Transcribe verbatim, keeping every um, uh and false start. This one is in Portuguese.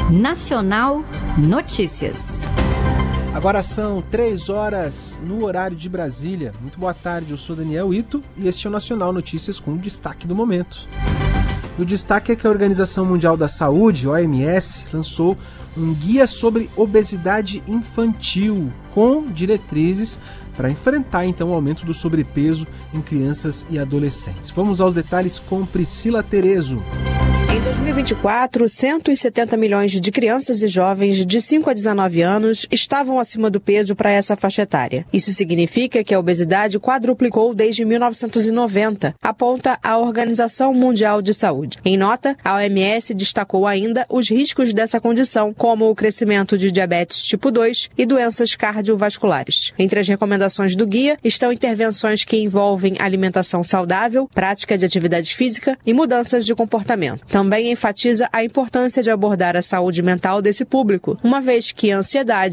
Nacional Notícias. Agora são três horas no horário de Brasília. Muito boa tarde, eu sou Daniel Ito e este é o Nacional Notícias com o destaque do momento. O destaque é que a Organização Mundial da Saúde, O M S, lançou um guia sobre obesidade infantil com diretrizes para enfrentar então o aumento do sobrepeso em crianças e adolescentes. Vamos aos detalhes com Priscila Terezo. Em dois mil e vinte e quatro, cento e setenta milhões de crianças e jovens de cinco a dezenove anos estavam acima do peso para essa faixa etária. Isso significa que a obesidade quadruplicou desde mil novecentos e noventa, aponta a Organização Mundial de Saúde. Em nota, a O M S destacou ainda os riscos dessa condição, como o crescimento de diabetes tipo dois e doenças cardiovasculares. Entre as recomendações do guia estão intervenções que envolvem alimentação saudável, prática de atividade física e mudanças de comportamento. Também enfatiza a importância de abordar a saúde mental desse público, uma vez que a ansiedade